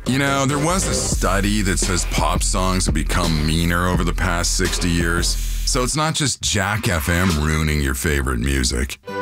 You know, there was a study that says pop songs have become meaner over the past 60 years. So it's not just Jack FM ruining your favorite music.